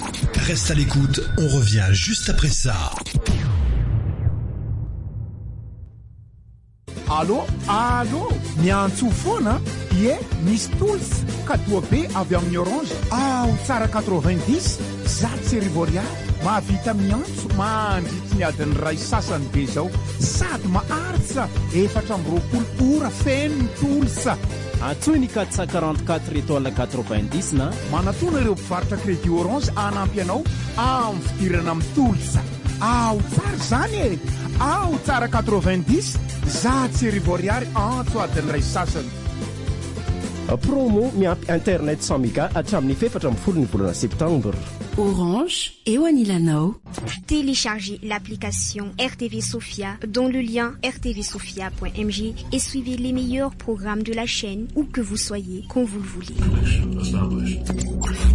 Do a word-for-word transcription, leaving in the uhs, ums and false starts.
Reste à l'écoute, on revient juste après ça. Allô, allô, miantso foana, ie, misy tolsa, katoa be avy amin'ny Orange. Ah, tsara quatre-vingt-dix, zato sy arivo ariary, mahavita miantso, mandritra ny adiny ray sasany be zao, sady maharitra, efatra amby roapolo ora feno tolsa. Antsoy ny quatre cent quarante-quatre étoile quatre-vingt-dix na manatona ireo mpivarotra crédit Orange anampy anao amin'ny fidirana amin'ny tolsa. Ao tsara zany e, ao tsara quatre-vingt-dix, zato sy arivo ariary antso adiny ray sasany. Promo miampy internet cent méga hatramin'ny efatra amby folo ny volana septembre. Orange, eo anilanao. Téléchargez l'application R T V Sofia dont le lien r t v sofia point m g et suivez les meilleurs programmes de la chaîne où que vous soyez, quand vous le voulez.